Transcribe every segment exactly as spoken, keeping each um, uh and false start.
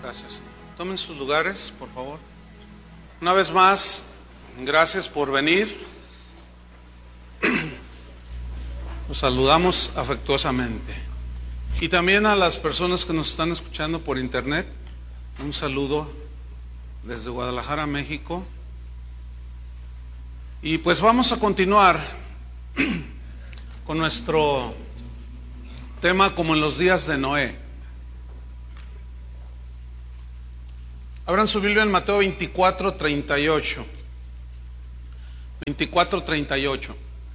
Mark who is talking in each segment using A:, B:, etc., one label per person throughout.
A: Gracias. Tomen sus lugares, por favor. Una vez más, gracias por venir. Los saludamos afectuosamente. Y también a las personas que nos están escuchando por internet, un saludo desde Guadalajara, México. Y pues vamos a continuar con nuestro tema como en los días de Noé. Abran su Biblia en Mateo veinticuatro, treinta y ocho. veinticuatro, treinta y ocho.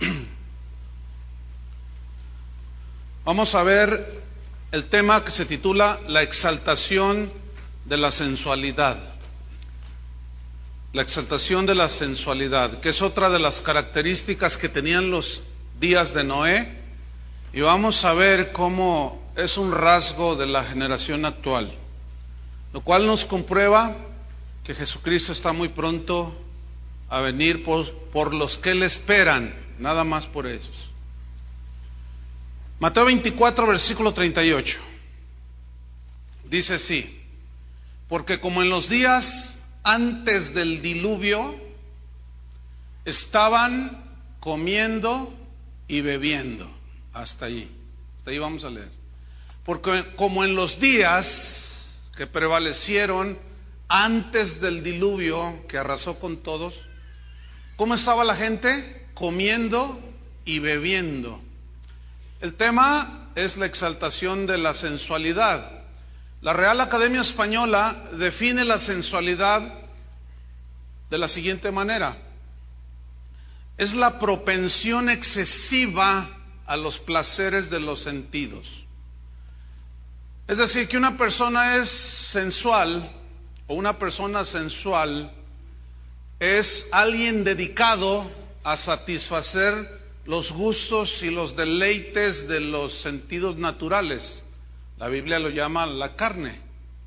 A: Vamos a ver el tema que se titula La exaltación de la sensualidad. La exaltación de la sensualidad, que es otra de las características que tenían los días de Noé, y vamos a ver cómo es un rasgo de la generación actual, lo cual nos comprueba que Jesucristo está muy pronto a venir por, por los que le esperan, nada más por esos. Mateo veinticuatro, versículo treinta y ocho, dice así: porque como en los días antes del diluvio estaban comiendo y bebiendo. Hasta ahí, hasta ahí vamos a leer. Porque como en los días que prevalecieron antes del diluvio que arrasó con todos, ¿cómo estaba la gente? Comiendo y bebiendo. El tema es la exaltación de la sensualidad. La Real Academia Española define la sensualidad de la siguiente manera: es la propensión excesiva a los placeres de los sentidos. Es decir, que una persona es sensual, o una persona sensual es alguien dedicado a satisfacer los gustos y los deleites de los sentidos naturales. La Biblia lo llama la carne.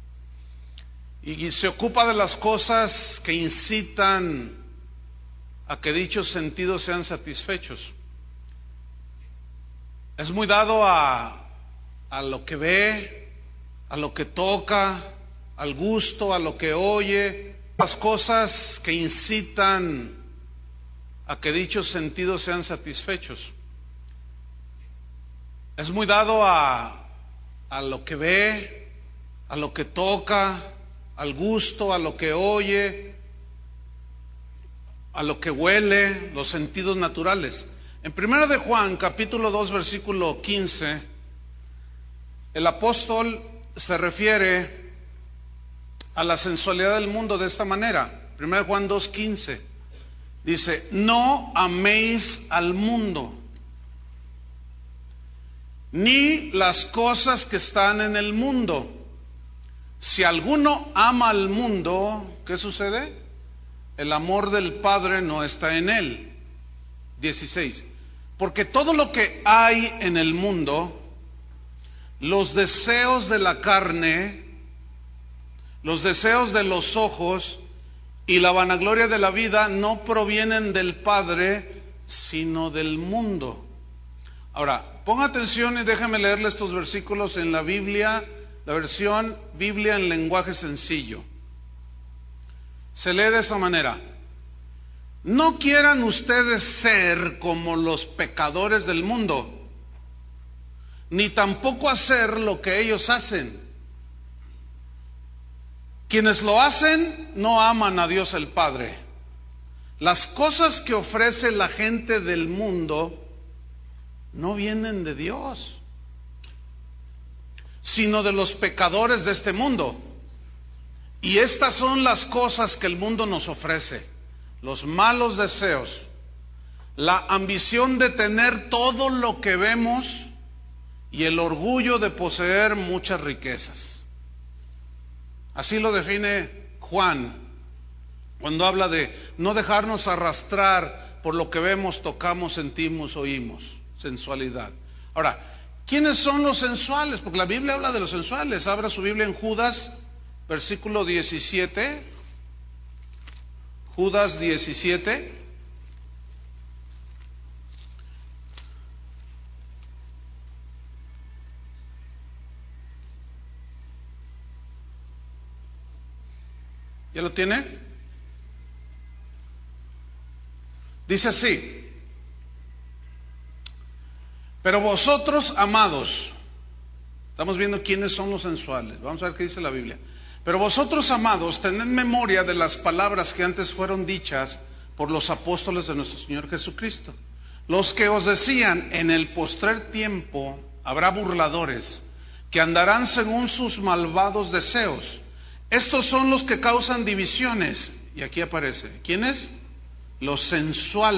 A: Y se ocupa de las cosas que incitan a que dichos sentidos sean satisfechos. Es muy dado a, a lo que ve, a lo que toca, al gusto, a lo que oye, las cosas que incitan a que dichos sentidos sean satisfechos. Es muy dado a, a lo que ve, a lo que toca, al gusto, a lo que oye, a lo que huele, los sentidos naturales. En primera de Juan, capítulo dos, versículo quince, el apóstol se refiere a la sensualidad del mundo de esta manera. primera de Juan dos, quince dice: no améis al mundo, ni las cosas que están en el mundo. Si alguno ama al mundo, ¿qué sucede? El amor del Padre no está en él. dieciséis. Porque todo lo que hay en el mundo, los deseos de la carne, los deseos de los ojos y la vanagloria de la vida, no provienen del Padre, sino del mundo. Ahora, ponga atención y déjeme leerle estos versículos en la Biblia, la versión Biblia en lenguaje sencillo. Se lee de esta manera: no quieran ustedes ser como los pecadores del mundo, ni tampoco hacer lo que ellos hacen. Quienes lo hacen no aman a Dios el Padre. Las cosas que ofrece la gente del mundo no vienen de Dios, sino de los pecadores de este mundo. Y estas son las cosas que el mundo nos ofrece: los malos deseos, la ambición de tener todo lo que vemos y el orgullo de poseer muchas riquezas. Así lo define Juan cuando habla de no dejarnos arrastrar por lo que vemos, tocamos, sentimos, oímos. Sensualidad. Ahora, ¿quiénes son los sensuales? Porque la Biblia habla de los sensuales. Abra su Biblia en Judas, versículo diecisiete. Judas diecisiete. ¿Ya lo tiene? Dice así: pero vosotros, amados, estamos viendo quiénes son los sensuales. Vamos a ver qué dice la Biblia. Pero vosotros, amados, tened memoria de las palabras que antes fueron dichas por los apóstoles de nuestro Señor Jesucristo, los que os decían: en el postrer tiempo habrá burladores que andarán según sus malvados deseos. Estos son los que causan divisiones. Y aquí aparece, ¿quiénes? Los sensuales.